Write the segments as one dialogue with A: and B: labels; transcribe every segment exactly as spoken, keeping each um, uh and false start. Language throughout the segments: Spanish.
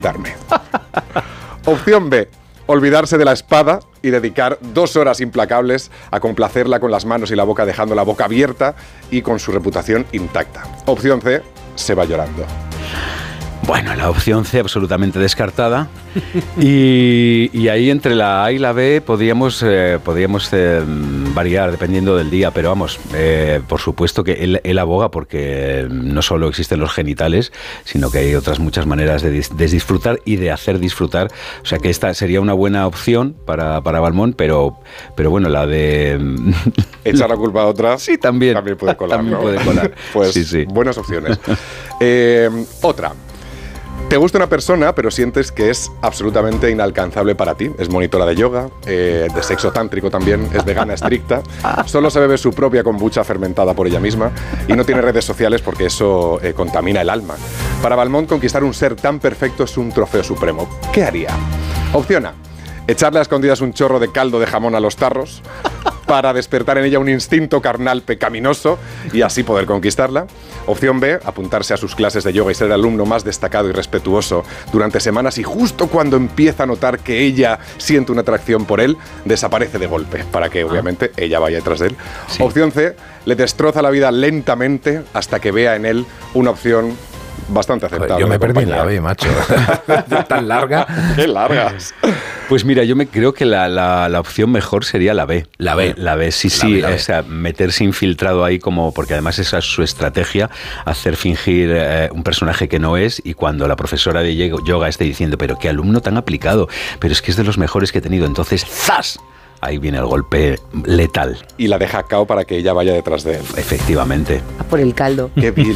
A: darme. Opción B, olvidarse de la espada y dedicar dos horas implacables a complacerla con las manos y la boca, dejando la boca abierta y con su reputación intacta. Opción C, se va llorando.
B: Bueno, la opción C absolutamente descartada y, y ahí entre la A y la B podríamos, eh, podríamos eh, variar dependiendo del día, pero vamos, eh, por supuesto que él, él aboga porque no solo existen los genitales, sino que hay otras muchas maneras de, dis, de disfrutar y de hacer disfrutar, o sea que esta sería una buena opción para, para Balmón, pero, pero bueno, la de...
A: Echar la culpa a otra
B: sí, también,
A: también puede colar,
B: también
A: ¿no?
B: puede colar.
A: Pues
B: sí, sí.
A: Buenas opciones. eh, otra. Te gusta una persona, pero sientes que es absolutamente inalcanzable para ti. Es monitora de yoga, eh, de sexo tántrico también, es vegana estricta, solo se bebe su propia kombucha fermentada por ella misma y no tiene redes sociales porque eso eh, contamina el alma. Para Balmón, conquistar un ser tan perfecto es un trofeo supremo. ¿Qué haría? Opción A, echarle a escondidas un chorro de caldo de jamón a los tarros para despertar en ella un instinto carnal pecaminoso y así poder conquistarla. Opción B, apuntarse a sus clases de yoga y ser el alumno más destacado y respetuoso durante semanas y justo cuando empieza a notar que ella siente una atracción por él, desaparece de golpe para que obviamente ella vaya detrás de él. Sí. Opción C, le destroza la vida lentamente hasta que vea en él una opción bastante aceptable.
C: Yo me perdí en la B, macho. Tan larga.
A: Qué largas.
B: Pues mira, yo me creo que la, la, la opción mejor sería la B.
C: La B.
B: La B, sí, sí. La B, la B. O sea, meterse infiltrado ahí como... Porque además esa es su estrategia, hacer fingir eh, un personaje que no es, y cuando la profesora de yoga esté diciendo, pero qué alumno tan aplicado, pero es que es de los mejores que he tenido, entonces ¡zas! Ahí viene el golpe letal.
A: Y la deja cao para que ella vaya detrás de él.
B: Efectivamente.
D: A por el caldo.
A: Qué vil.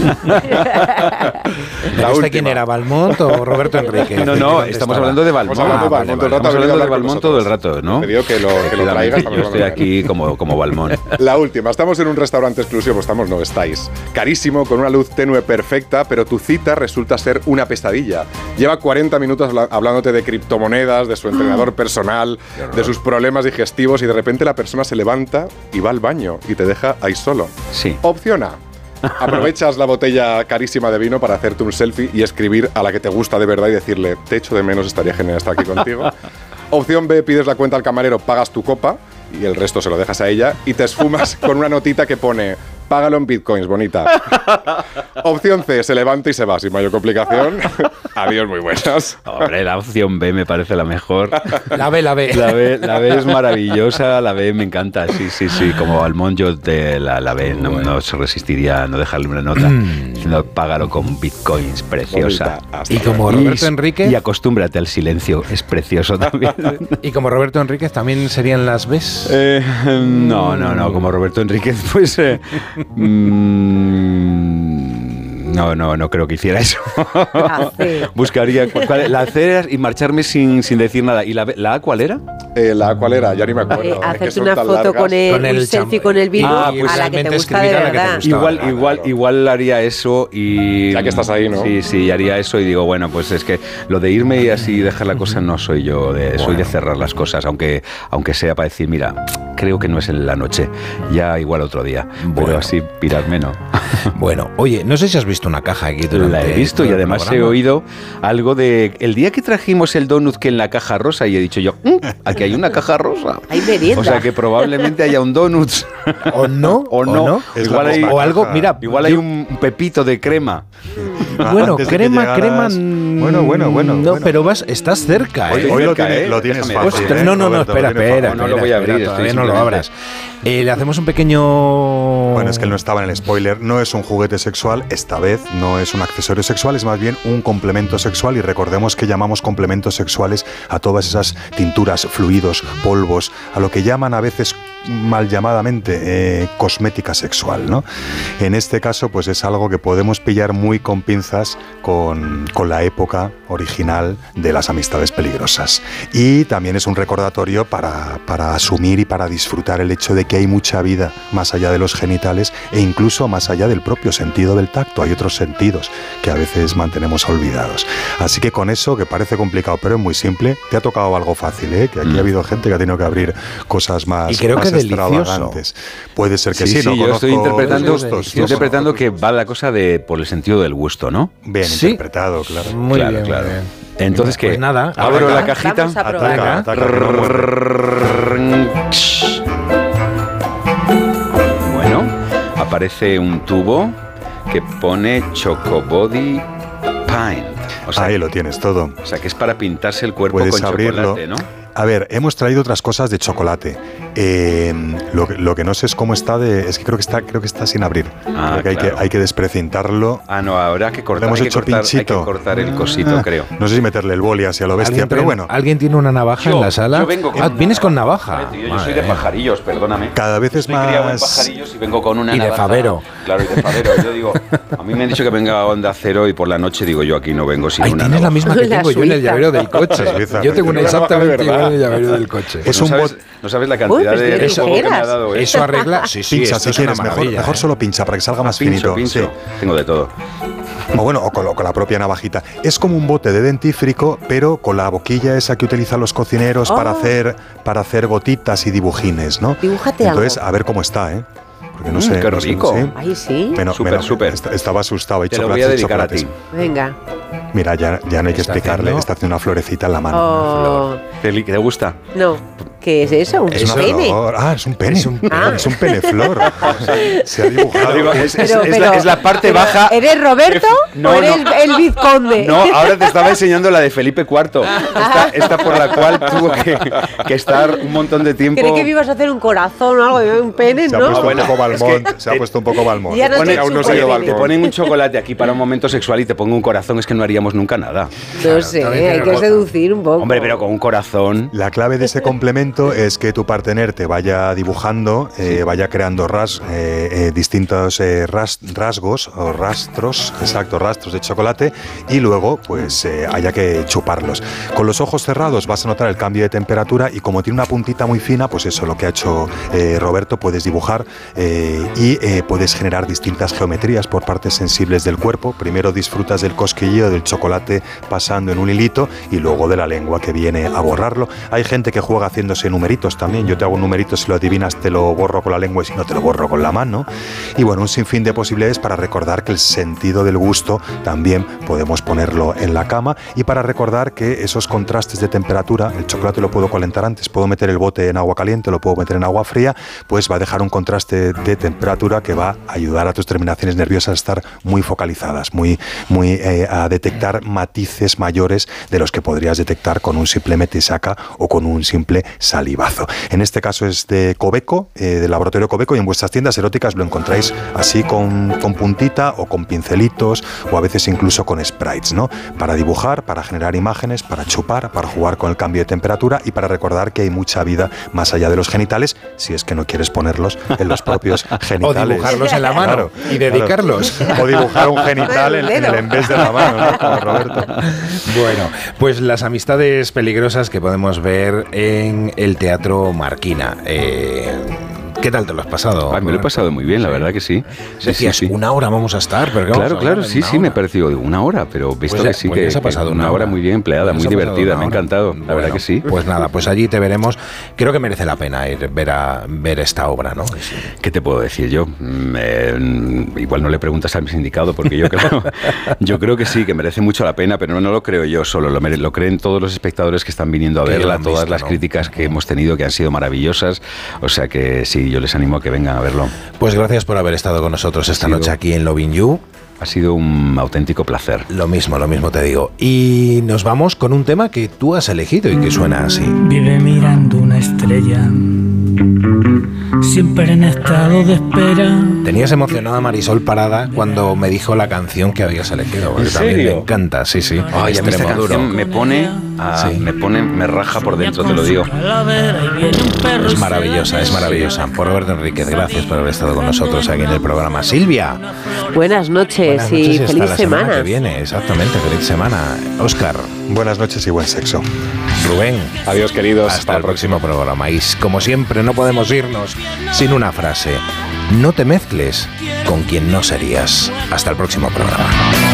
C: ¿La última quién era, Balmont o Roberto Enrique?
B: No, no, estamos hablando de Balmont.
A: Estamos hablando de Balmont todo el rato.
B: Estamos hablando de Balmont todo el rato, ¿no?
A: Te digo que lo, que lo traigas.
B: Yo estoy aquí como, como Balmont.
A: La última. Estamos en un restaurante exclusivo. Estamos, no, estáis. Carísimo, con una luz tenue perfecta, pero tu cita resulta ser una pesadilla. Lleva cuarenta minutos hablándote de criptomonedas, de su entrenador personal, de sus problemas digestivos, y de repente la persona se levanta y va al baño y te deja ahí solo.
B: Sí.
A: Opción A. Aprovechas la botella carísima de vino para hacerte un selfie y escribir a la que te gusta de verdad y decirle, te echo de menos, estaría genial estar aquí contigo. Opción B, pides la cuenta al camarero, pagas tu copa y el resto se lo dejas a ella y te esfumas con una notita que pone, págalo en bitcoins, bonita. Opción C, se levanta y se va sin mayor complicación. Adiós, muy buenas.
B: Hombre, la opción B me parece la mejor.
C: La B, la B.
B: La B, la B es maravillosa, la B me encanta, sí, sí, sí. Como Balmont, yo de la, la B no, no se resistiría a no dejarle una nota. Sino págalo con bitcoins, preciosa.
C: Y como Roberto Enrique.
B: Y acostúmbrate al silencio, es precioso también.
C: Y como Roberto Enríquez, ¿también serían las Bs?
B: Eh, no, no, no, como Roberto Enríquez, pues... Eh, mm, no, no, no creo que hiciera eso. Buscaría cuál, la C y marcharme sin, sin decir nada. ¿Y la, la A cuál era?
A: Eh, la A cuál era, ya ni me acuerdo.
D: Eh, hacerte una foto con el,
C: con el
D: un selfie con el vino
B: ah, pues
D: a la que te gusta de verdad.
B: Gustaba, igual, claro, igual, claro. igual haría eso y...
A: Ya que estás ahí, ¿no?
B: Sí, sí, haría eso y digo, bueno, pues es que lo de irme y así dejar la cosa no soy yo, de, bueno. soy de cerrar las cosas, aunque, aunque sea para decir, mira, creo que no es en la noche, ya igual otro día, bueno. pero así pirarme no.
C: Bueno, oye, no sé si has visto una caja aquí durante
B: la he visto y además programa. He oído algo de el día que trajimos el donut que en la caja rosa y he dicho yo, mmm, aquí hay una caja rosa.
D: Hay merienda.
B: O sea que probablemente haya un donut.
C: O no,
B: o no. O, no.
C: Igual hay, o algo, mira,
B: igual hay un pepito de crema.
C: Bueno, crema, crema.
E: Bueno, bueno, bueno.
C: No,
E: bueno.
C: pero vas, estás cerca.
E: Hoy,
C: ¿eh?
E: hoy
C: cerca,
E: lo, tiene,
B: ¿eh?
E: lo tienes
B: Déjame.
E: fácil.
C: Ostras,
E: ¿eh?
C: no, no, no,
E: Roberto,
C: espera, espera.
B: No, no lo voy a abrir.
C: Todavía no lo abras. Eh, le hacemos un pequeño...
E: Bueno, es que él no estaba en el spoiler. No es un juguete sexual, esta vez no es un accesorio sexual, es más bien un complemento sexual, y recordemos que llamamos complementos sexuales a todas esas tinturas, fluidos, polvos, a lo que llaman a veces mal llamadamente eh, cosmética sexual, ¿no? En este caso, pues es algo que podemos pillar muy con pinzas con, con la época original de las amistades peligrosas. Y también es un recordatorio para, para asumir y para disfrutar el hecho de que hay mucha vida más allá de los genitales e incluso más allá del propio sentido del tacto. Hay otros sentidos que a veces mantenemos olvidados. Así que con eso, que parece complicado, pero es muy simple, te ha tocado algo fácil, ¿eh? Que aquí mm. ha habido gente que ha tenido que abrir cosas más,
C: y creo
E: más
C: que
E: extravagantes. Puede ser que sí,
B: sí, sí
E: no
B: yo
E: conozco
B: estoy interpretando,
E: gustos,
B: estoy interpretando que va la cosa de por el sentido del gusto, ¿no?
E: Bien
C: sí.
E: interpretado, claro.
C: Muy
B: claro,
C: bien,
B: claro.
C: Muy bien.
B: Entonces, ¿qué?
C: Pues nada,
B: abro
C: ataca.
B: la cajita.
D: Vamos a probar.
E: Ataca, ataca, que no muerde.
B: Bueno, aparece un tubo que pone Chocobody Paint. O sea,
E: Ahí lo tienes todo.
B: o sea, que es para pintarse el cuerpo
E: Puedes
B: con
E: abrirlo.
B: chocolate, ¿no?
E: A ver, hemos traído otras cosas de chocolate. Eh, lo, que- lo que no sé es cómo está de. Es que creo que está, creo que está sin abrir.
B: Ah,
E: Creo que hay,
B: claro.
E: que hay que desprecintarlo.
B: Ah, no, habrá que cortar,
E: Lo hemos
B: hay que
E: hecho
B: cortar, hay que
E: pinchito.
B: cortar el cosito,
E: Ah,
B: creo.
E: No sé si meterle el boli así a lo bestia,
C: ¿Alguien
E: pero
C: tiene-
E: bueno.
C: ¿Alguien tiene una navaja
B: Yo-
C: en la sala?
B: yo vengo con
C: Ah,
B: una
C: vienes con
B: navaja.
C: navaja.
B: Yo, yo soy
C: Madre
B: de
C: mía.
B: pajarillos, perdóname.
E: Cada vez es
B: Soy criado en
E: más.
B: pajarillos y vengo con una
C: Y de
B: navaja.
C: favero.
B: Claro, y de favero. Yo digo, a mí me han dicho que venga a Onda Cero y por la noche digo yo aquí no vengo sin
C: Ay,
B: una
C: tienes la
B: navaja.
C: misma que
D: La
C: tengo yo en el
D: suiza.
C: llavero del coche.
E: La suiza,
C: Yo tengo una
A: pero una navaja de
C: exactamente igual
A: verdad.
C: en el llavero del coche.
E: Es
B: no,
E: un
B: sabes,
E: bot-
B: no sabes la
D: Uy,
B: cantidad
D: pues
B: de
D: de
B: juego que me ha
D: tijeras.
B: dado
C: Eso arregla. Sí, sí,
E: pincha
C: esto
E: si
C: es una
E: quieres, mejor,
C: maravilla,
E: mejor
C: ¿eh?
E: solo pincha para que salga más
B: Ah, pincho,
E: finito.
B: pincho.
E: Sí.
B: Tengo de todo.
E: O bueno, o con, o con la propia navajita. Es como un bote de dentífrico, pero con la boquilla esa que utilizan los cocineros para
D: Oh.
E: hacer para hacer gotitas y dibujines, ¿no?
D: Dibújate
E: Entonces,
D: algo.
E: a ver cómo está, ¿eh? Porque no
B: Mm,
E: sé.
B: qué
E: no sé,
B: rico.
E: ¿sí?
D: Ay, sí.
E: Bueno,
B: Súper,
E: bueno,
B: súper.
E: est- Estaba asustado. Hay
B: Te lo voy a
E: chocolates y
B: dedicar a
E: chocolates.
B: ti.
D: Venga.
E: Mira, ya, ya no hay que
C: Está
E: explicarle.
C: haciendo-
E: Está haciendo una florecita en la mano.
D: Oh,
B: ¿Te, li- te gusta?
D: no. ¿Qué es eso? ¿Un
E: Es una
D: pene?
E: flor. Ah, es un pene.
C: Es un
E: pene.
D: Ah.
E: Es un peneflor. Se ha dibujado.
B: Digo, es, es-
D: Pero-
B: es la,
D: pero-
B: es la parte
D: pero,
B: baja.
D: ¿Eres Roberto
B: No,
D: o
B: no.
D: eres el vizconde?
B: No, ahora te estaba enseñando la de Felipe cuarto. Esta, esta por la cual tuvo que, que estar un montón de tiempo.
D: Creí que me ibas a hacer un corazón o algo, y un pene,
E: Se ha
D: ¿no?
E: puesto
B: bueno,
E: un poco
B: es que-
E: Balmont. Se ha puesto un poco Balmont.
D: Ya no
B: Pone-
D: te
A: aún no
D: chupo
A: se ha ido
D: el
A: Balcón.
B: Te
D: pene.
B: ponen un chocolate aquí para un momento sexual y te pongo un corazón, es que no haríamos nunca nada.
D: No sé,
C: también
D: hay
C: tiene
D: que
C: razón.
D: seducir un poco.
B: Hombre, pero con un corazón.
E: La clave de ese complemento es que tu partener te vaya dibujando, eh, vaya creando ras- eh, eh, distintos eh, ras- rasgos o rastros, exacto, rastros de chocolate y luego pues eh, haya que chuparlos. Con los ojos cerrados vas a notar el cambio de temperatura y como tiene una puntita muy fina, pues eso, lo que ha hecho eh, Roberto, puedes dibujar eh, y eh, puedes generar distintas geometrías por partes sensibles del cuerpo. Primero disfrutas del cosquilleo del chocolate pasando en un hilito y luego de la lengua que viene a borrarlo. Hay gente que juega haciéndose numeritos también. Yo te hago un numerito, si lo adivinas te lo borro con la lengua y si no te lo borro con la mano. Y bueno, un sinfín de posibilidades para recordar que el sentido del gusto también podemos ponerlo en la cama y para recordar que esos contrastes de temperatura, el chocolate lo puedo calentar antes, puedo meter el bote en agua caliente, lo puedo meter en agua fría, pues va a dejar un contraste de temperatura que va a ayudar a tus terminaciones nerviosas a estar muy focalizadas, muy, muy eh, a detectar matices mayores de los que podrías detectar con un simple metisaca o con un simple salivazo. En este caso es de Cobeco, eh, del laboratorio Cobeco, y en vuestras tiendas eróticas lo encontráis así con, con puntita o con pincelitos o a veces incluso con sprites, ¿no? Para dibujar, para generar imágenes, para chupar, para jugar con el cambio de temperatura y para recordar que hay mucha vida más allá de los genitales, si es que no quieres ponerlos en los propios
C: O
E: genitales.
C: dibujarlos en la mano
E: Claro,
C: y dedicarlos.
E: claro. O dibujar un genital en, en el en vez de la mano, ¿no? Como Roberto.
C: Bueno, pues las amistades peligrosas que podemos ver en el Teatro Marquina. Eh, ¿Qué tal te lo has pasado?
B: Ay, me lo he pasado muy bien, la verdad que sí. Sí,
C: Decías,
B: sí, sí.
C: una hora vamos a estar, pero ¿qué vamos
B: Claro,
C: a
B: claro,
C: hablar en
B: sí,
C: una
B: sí, me
C: hora?
B: pareció digo, una hora, pero visto
C: Pues ya-
B: que sí,
C: pues
B: que,
C: ya se ha
B: que
C: pasado
B: una
C: una
B: hora
C: hora.
B: muy bien empleada,
C: Ya
B: muy
C: se ha pasado
B: divertida,
C: una
B: me ha
C: hora.
B: encantado, la
C: Bueno,
B: verdad que sí.
C: Pues nada, pues allí te veremos. Creo que merece la pena ir ver a ver esta obra, ¿no? Sí.
B: ¿Qué te puedo decir yo? Mm, eh, igual no le preguntas al sindicado, porque yo creo, yo creo que sí, que merece mucho la pena, pero no, no lo creo yo solo, lo, mere- lo creen todos los espectadores que están viniendo a
C: Que ya lo
B: verla,
C: han
B: todas
C: visto,
B: las
C: ¿no?
B: críticas que hemos tenido que han sido maravillosas, o sea que sí, yo les animo a que vengan a verlo.
C: Pues gracias por haber estado con nosotros esta
B: Ha sido-
C: noche aquí en Lovin' You.
B: Ha sido un auténtico placer.
C: Lo mismo, lo mismo te digo. Y nos vamos con un tema que tú has elegido y que suena así.
F: Vive mirando una estrella, siempre en estado de espera.
C: Tenías emocionada a Marisol Parada cuando me dijo la canción que habías elegido. Porque
B: ¿En
C: también
B: serio?
C: me encanta, sí, sí.
B: Ay, a mí esta
C: Extremoduro.
B: canción me pone, a-
C: Sí.
B: me pone, me raja por dentro, te lo digo.
C: Es maravillosa, es maravillosa. Por Roberto Enríquez, gracias por haber estado con nosotros aquí en el programa. Silvia.
D: Buenas noches
C: Buenas
D: y
C: noches hasta
D: feliz
C: la
D: semana.
C: que viene, exactamente, feliz semana. Óscar,
E: Buenas noches y buen sexo.
C: Rubén,
A: Adiós, queridos.
C: hasta el próximo programa. Y como siempre, no podemos irnos sin una frase. No te mezcles con quien no serías. Hasta el próximo programa.